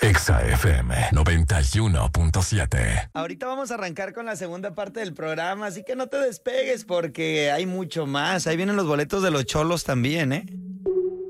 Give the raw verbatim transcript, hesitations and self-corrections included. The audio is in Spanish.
Exa F M noventa y uno punto siete. Ahorita vamos a arrancar con la segunda parte del programa, así que no te despegues porque hay mucho más. Ahí vienen los boletos de los Cholos también, ¿eh?